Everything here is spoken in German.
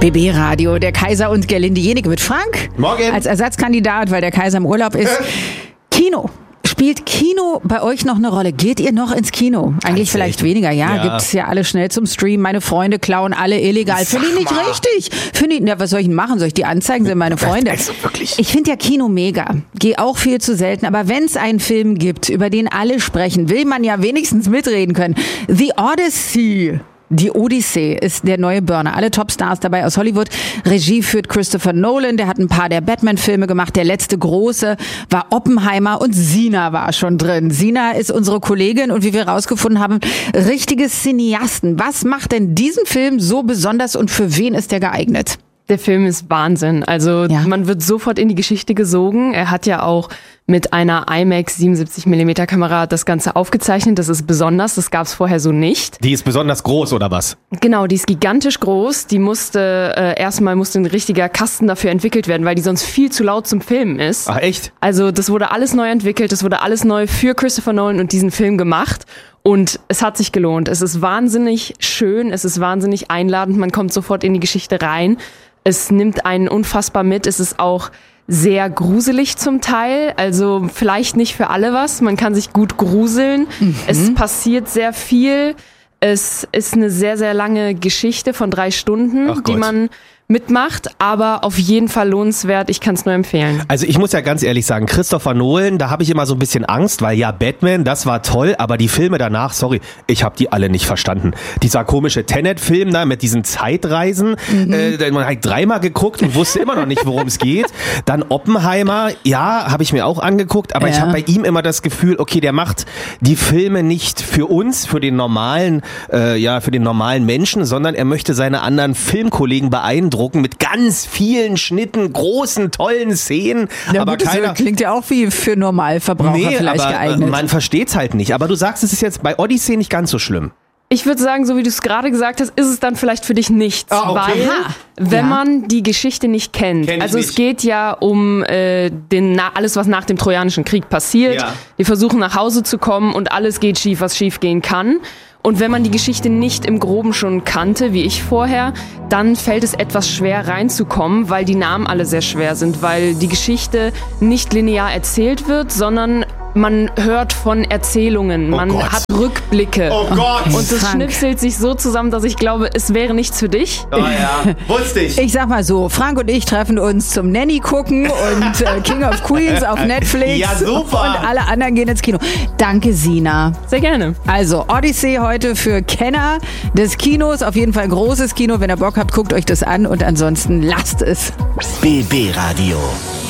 BB Radio, der Kaiser und Gerlinde Jenige mit Frank. Morgen. Als Ersatzkandidat, weil der Kaiser im Urlaub ist. Kino. Spielt Kino bei euch noch eine Rolle? Geht ihr noch ins Kino? Eigentlich vielleicht weniger, ja. Gibt's ja alle schnell zum Stream. Meine Freunde klauen alle illegal. Finde ich nicht richtig. Was soll ich denn machen? Soll ich die anzeigen? Sind meine Freunde. Also wirklich. Ich finde ja Kino mega. Gehe auch viel zu selten. Aber wenn es einen Film gibt, über den alle sprechen, will man ja wenigstens mitreden können. The Odyssey. Die Odyssee ist der neue Burner. Alle Topstars dabei aus Hollywood. Regie führt Christopher Nolan. Der hat ein paar der Batman-Filme gemacht. Der letzte große war Oppenheimer und Sina war schon drin. Sina ist unsere Kollegin und wie wir rausgefunden haben, richtiges Cineasten. Was macht denn diesen Film so besonders und für wen ist der geeignet? Der Film ist Wahnsinn. Also man wird sofort in die Geschichte gesogen. Er hat ja auch mit einer IMAX 77mm Kamera das Ganze aufgezeichnet. Das ist besonders, das gab es vorher so nicht. Die ist besonders groß, oder was? Genau, die ist gigantisch groß. Die musste ein richtiger Kasten dafür entwickelt werden, weil die sonst viel zu laut zum Filmen ist. Ach echt? Also das wurde alles neu entwickelt, das wurde alles neu für Christopher Nolan und diesen Film gemacht. Und es hat sich gelohnt. Es ist wahnsinnig schön, es ist wahnsinnig einladend, man kommt sofort in die Geschichte rein. Es nimmt einen unfassbar mit, es ist auch sehr gruselig zum Teil, also vielleicht nicht für alle was, man kann sich gut gruseln, Es passiert sehr viel, es ist eine sehr, sehr lange Geschichte von 3 Stunden, die man mitmacht, aber auf jeden Fall lohnenswert, ich kann es nur empfehlen. Also ich muss ja ganz ehrlich sagen, Christopher Nolan, da habe ich immer so ein bisschen Angst, weil ja, Batman, das war toll, aber die Filme danach, sorry, ich habe die alle nicht verstanden. Dieser komische Tenet-Film da mit diesen Zeitreisen, man hat 3-mal geguckt und wusste immer noch nicht, worum es geht. Dann Oppenheimer, ja, habe ich mir auch angeguckt, aber ich habe bei ihm immer das Gefühl, okay, der macht die Filme nicht für uns, für den normalen Menschen, sondern er möchte seine anderen Filmkollegen beeindrucken mit ganz vielen Schnitten, großen, tollen Szenen. Ja, aber das klingt ja auch wie für Normalverbraucher vielleicht geeignet. Man versteht's halt nicht. Aber du sagst, es ist jetzt bei Odyssey nicht ganz so schlimm. Ich würde sagen, so wie du es gerade gesagt hast, ist es dann vielleicht für dich nichts, okay. weil wenn man die Geschichte nicht kennt, es geht ja um alles, was nach dem Trojanischen Krieg passiert. Ja. Die versuchen nach Hause zu kommen und alles geht schief, was schief gehen kann. Und wenn man die Geschichte nicht im Groben schon kannte, wie ich vorher, dann fällt es etwas schwer reinzukommen, weil die Namen alle sehr schwer sind, weil die Geschichte nicht linear erzählt wird, sondern man hört von Erzählungen, man hat Rückblicke. Oh Gott! Und das schnipselt sich so zusammen, dass ich glaube, es wäre nichts für dich. Oh ja, wusste ich. Ich sag mal so, Frank und ich treffen uns zum Nanny gucken und King of Queens auf Netflix. Ja, super! Und alle anderen gehen ins Kino. Danke, Sina. Sehr gerne. Also, Odyssey heute für Kenner des Kinos. Auf jeden Fall ein großes Kino. Wenn ihr Bock habt, guckt euch das an und ansonsten lasst es. BB Radio.